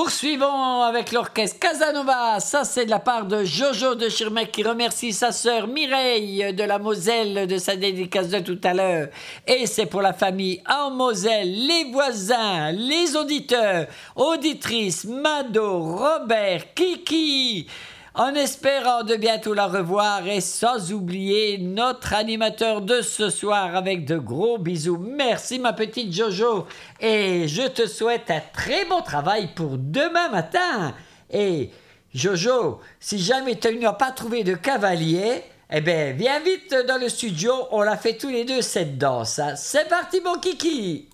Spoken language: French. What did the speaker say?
Poursuivons avec l'orchestre Casanova. Ça, c'est de la part de Jojo de Schirmeck qui remercie sa sœur Mireille de la Moselle de sa dédicace de tout à l'heure. Et c'est pour la famille en Moselle, les voisins, les auditeurs, auditrices, Mado, Robert, Kiki, en espérant de bientôt la revoir et sans oublier notre animateur de ce soir avec de gros bisous. Merci ma petite Jojo et je te souhaite un très bon travail pour demain matin. Et Jojo, si jamais tu n'as pas trouvé de cavalier, eh bien viens vite dans le studio, on la fait tous les deux cette danse. Hein. C'est parti mon kiki.